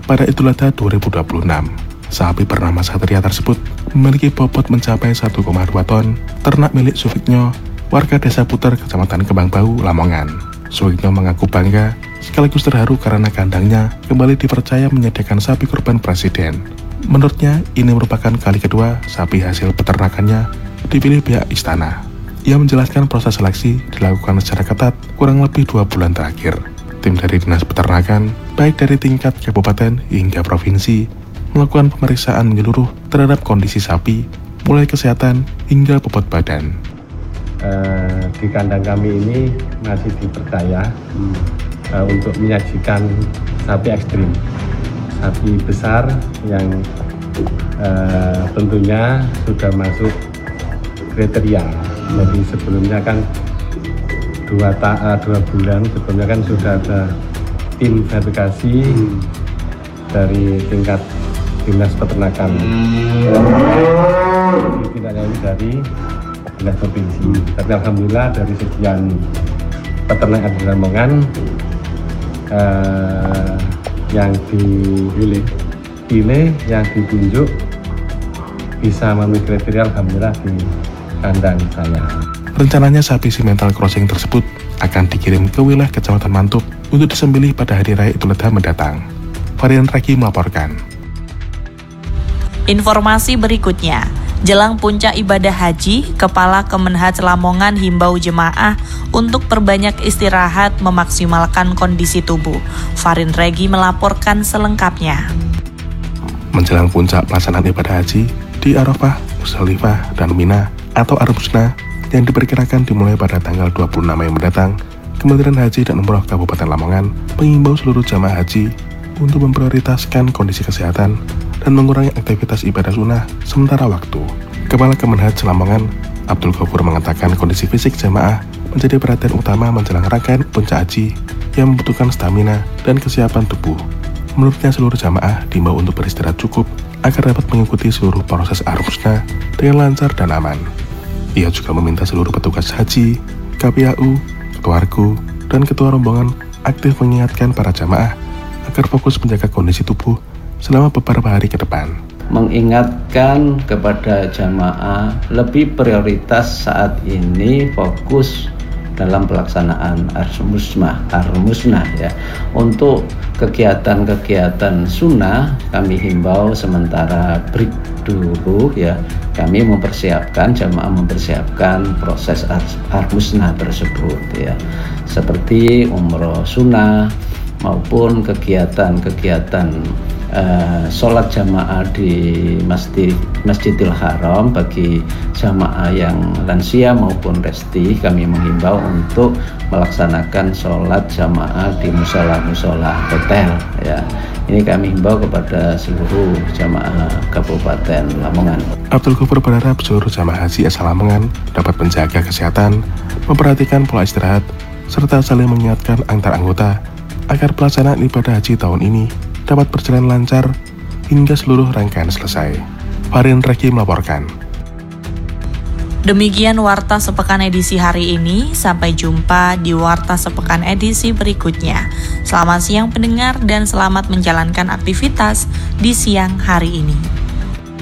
Pada Idul Adha 2026, sapi bernama Satria tersebut memiliki bobot mencapai 1,2 ton, ternak milik Suwiknyo, warga Desa Puter, Kecamatan Kembang Bau, Lamongan. Suwiknyo mengaku bangga sekaligus terharu karena kandangnya kembali dipercaya menyediakan sapi kurban presiden. Menurutnya, ini merupakan kali kedua sapi hasil peternakannya dipilih pihak istana. Ia menjelaskan proses seleksi dilakukan secara ketat kurang lebih 2 bulan terakhir. Tim dari Dinas Peternakan, baik dari tingkat kabupaten hingga provinsi, melakukan pemeriksaan menyeluruh terhadap kondisi sapi, mulai kesehatan hingga bobot badan. Di kandang kami ini masih dipercaya untuk menyajikan sapi ekstrim, sapi besar yang tentunya sudah masuk kriteria. Jadi sebelumnya kan 2 bulan sebelumnya kan sudah ada tim verifikasi dari tingkat Dinas Peternakan, tidak hanya dari Dinas Provinsi, tapi alhamdulillah dari sekian peternak di Lamongan yang dipilih, yang ditunjuk bisa memenuhi kriteria, alhamdulillah di kandang saya. Rencananya sapi simental crossing tersebut akan dikirim ke wilayah Kecamatan Mantup untuk disembelih pada Hari Raya Idul Adha mendatang. Varian Regi melaporkan. Informasi berikutnya, jelang puncak ibadah haji, Kepala Kemenhaj Lamongan himbau jemaah untuk perbanyak istirahat memaksimalkan kondisi tubuh. Farin Regi melaporkan selengkapnya. Menjelang puncak pelaksanaan ibadah haji di Arafah, Musdalifah, dan Mina atau Armusna yang diperkirakan dimulai pada tanggal 26 Mei mendatang, Kementerian Haji dan Umroh Kabupaten Lamongan mengimbau seluruh jamaah haji untuk memprioritaskan kondisi kesehatan dan mengurangi aktivitas ibadah sunnah sementara waktu. Kepala Kemenhaj Lamongan, Abdul Ghafur, mengatakan kondisi fisik jamaah menjadi perhatian utama menjelang rangkaian puncak haji yang membutuhkan stamina dan kesiapan tubuh. Menurutnya, seluruh jamaah diimbau untuk beristirahat cukup agar dapat mengikuti seluruh proses armusna dengan lancar dan aman. Ia juga meminta seluruh petugas haji, KPAU, ketua Argo, dan ketua rombongan aktif mengingatkan para jamaah agar fokus menjaga kondisi tubuh selama beberapa hari ke depan. Mengingatkan kepada jamaah lebih prioritas saat ini fokus dalam pelaksanaan Armusna ya. Untuk kegiatan-kegiatan sunnah kami himbau sementara break dulu ya. Kami jamaah mempersiapkan proses Armusna tersebut ya. Seperti umroh sunnah maupun kegiatan-kegiatan sholat jamaah di Masjidil Haram bagi jamaah yang lansia maupun resti. Kami menghimbau untuk melaksanakan sholat jamaah di musola-musola hotel ya. Ini kami himbau kepada seluruh jamaah Kabupaten Lamongan. Abdul Ghafur berharap seluruh jamaah haji asal Lamongan dapat menjaga kesehatan, memperhatikan pola istirahat, serta saling mengingatkan antar anggota agar pelaksanaan ibadah haji tahun ini dapat berjalan lancar hingga seluruh rangkaian selesai. Farin Regi melaporkan. Demikian Warta Sepekan edisi hari ini. Sampai jumpa di Warta Sepekan edisi berikutnya. Selamat siang pendengar dan selamat menjalankan aktivitas di siang hari ini.